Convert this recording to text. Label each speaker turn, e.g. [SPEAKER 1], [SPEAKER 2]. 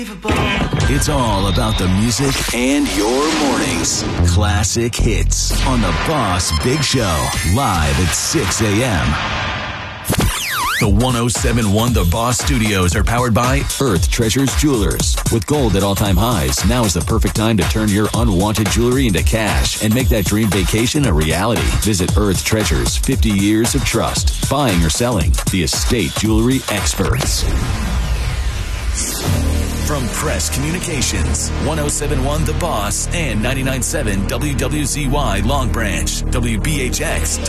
[SPEAKER 1] It's all about the music and your mornings. Classic hits on The Boss Big Show, live at 6 a.m. The 107.1 The Boss Studios are powered by Earth Treasures Jewelers. With gold at all-time highs, now is the perfect time to turn your unwanted jewelry into cash and make that dream vacation a reality. Visit Earth Treasures, 50 years of trust. Buying or selling, the estate jewelry experts. From Press Communications, 107.1 The Boss and 99.7 WWZY Long Branch, WBHX